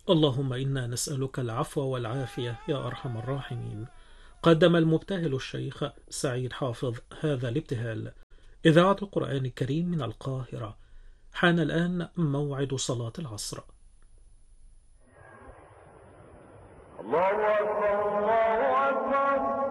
اللهم إنا نسألك العفو والعافية يا أرحم الراحمين. قدم المبتهل الشيخ سعيد حافظ هذا الابتهال. إذاعة القرآن الكريم من القاهرة. حان الآن موعد صلاة العصر. الله أكبر الله أكبر.